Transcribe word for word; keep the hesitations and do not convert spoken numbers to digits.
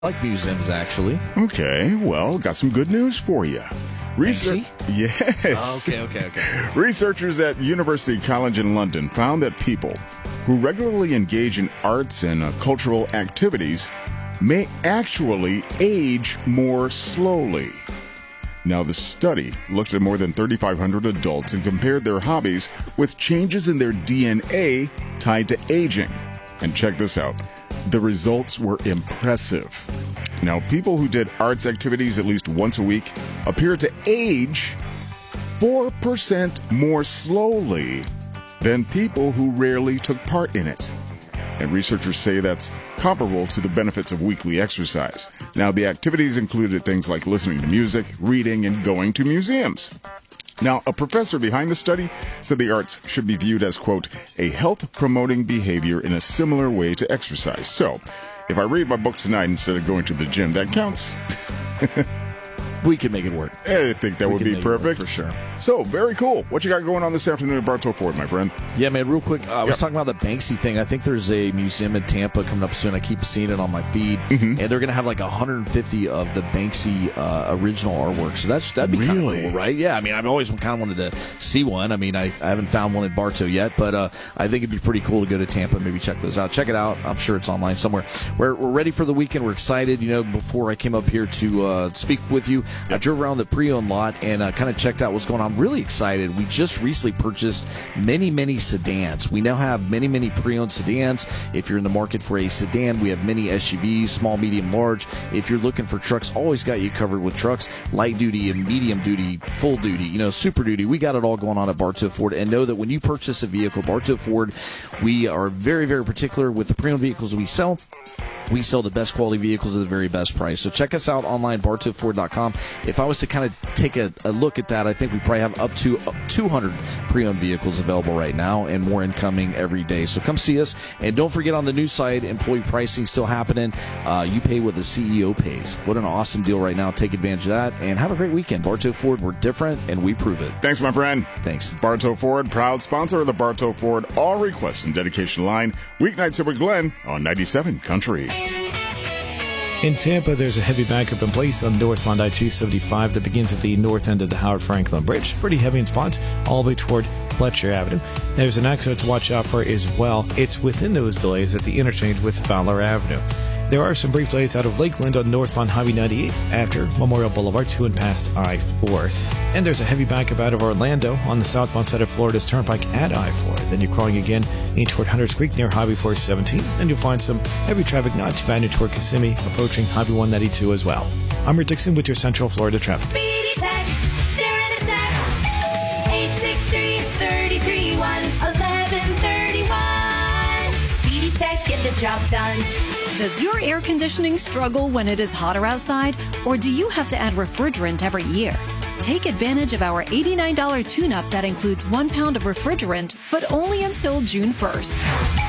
I like museums, actually. Okay, well, got some good news for you. Research, yes. Oh, okay, okay, okay. Researchers at University College in London found that people who regularly engage in arts and uh, cultural activities may actually age more slowly. Now, the study looked at more than thirty-five hundred adults and compared their hobbies with changes in their D N A tied to aging. And check this out. The results were impressive. Now, people who did arts activities at least once a week appear to age four percent more slowly than people who rarely took part in it. And researchers say that's comparable to the benefits of weekly exercise. Now, the activities included things like listening to music, reading, and going to museums. Now, a professor behind the study said the arts should be viewed as, quote, a health-promoting behavior in a similar way to exercise. So, if I read my book tonight instead of going to the gym, that counts. We can make it work. I think that we would be perfect. For sure. So, very cool. What you got going on this afternoon at Bartow Ford, my friend? Yeah, man, real quick. Uh, I was Yep. talking about the Banksy thing. I think there's a museum in Tampa coming up soon. I keep seeing it on my feed. Mm-hmm. And they're going to have like one hundred fifty of the Banksy uh, original artwork. So that's, that'd be kind of Really? cool, right? Yeah, I mean, I've always kind of wanted to see one. I mean, I, I haven't found one in Bartow yet, but uh, I think it'd be pretty cool to go to Tampa and maybe check those out. Check it out. I'm sure it's online somewhere. We're, we're ready for the weekend. We're excited. You know, before I came up here to uh, speak with you, I drove around the pre-owned lot and uh, kind of checked out what's going on. I'm really excited. We just recently purchased many, many sedans. We now have many, many pre-owned sedans. If you're in the market for a sedan, we have many S U Vs, small, medium, large. If you're looking for trucks, always got you covered with trucks, light duty and medium duty, full duty, you know, super duty. We got it all going on at Bartow Ford. And know that when you purchase a vehicle, Bartow Ford, we are very, very particular with the pre-owned vehicles we sell. We sell the best quality vehicles at the very best price. So check us out online, bartow ford dot com. If I was to kind of take a, a look at that, I think we probably have up to two hundred pre-owned vehicles available right now and more incoming every day. So come see us. And don't forget, on the new side, employee pricing still happening. Uh, you pay what the C E O pays. What an awesome deal right now. Take advantage of that and have a great weekend. Bartow Ford, we're different and we prove it. Thanks, my friend. Thanks. Bartow Ford, proud sponsor of the Bartow Ford All Requests and Dedication Line. Weeknights here with Glenn on ninety-seven Country. In Tampa, there's a heavy backup in place on northbound I two seventy-five that begins at the north end of the Howard Franklin Bridge. Pretty heavy in spots all the way toward Fletcher Avenue. There's an accident to watch out for as well. It's within those delays at the interchange with Fowler Avenue. There are some brief delays out of Lakeland on northbound Highway ninety-eight after Memorial Boulevard to and past I four. And there's a heavy backup out of Orlando on the southbound side of Florida's Turnpike at I four. Then you're crawling again in toward Hunters Creek near Highway four seventeen. And you'll find some heavy traffic not too bad in toward Kissimmee approaching Highway one ninety-two as well. I'm Rick Dixon with your Central Florida traffic. Speedy Tech, they're in a sec. eight six three, three three one, eleven thirty-one. Speedy Tech, get the job done. Does your air conditioning struggle when it is hotter outside, or do you have to add refrigerant every year? Take advantage of our eighty-nine dollars tune-up that includes one pound of refrigerant, but only until June first.